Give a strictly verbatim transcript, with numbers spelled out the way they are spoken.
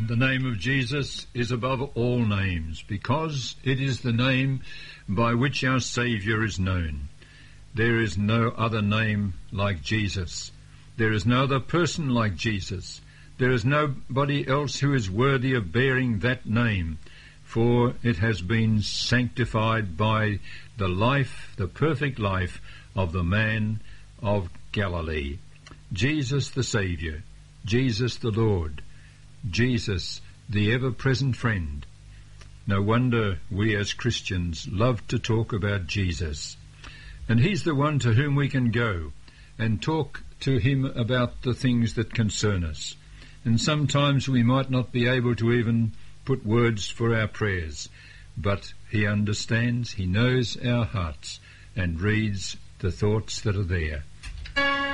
And the name of Jesus is above all names, because it is the name by which our Saviour is known. There is no other name like Jesus. There is no other person like Jesus. There is nobody else who is worthy of bearing that name, for it has been sanctified by the life, the perfect life of the man of Galilee. Jesus the Saviour, Jesus the Lord, Jesus the ever-present friend. No wonder we as Christians love to talk about Jesus. And he's the one to whom we can go and talk to him about the things that concern us. And sometimes we might not be able to even put words for our prayers, but he understands, he knows our hearts, and reads the thoughts that are there.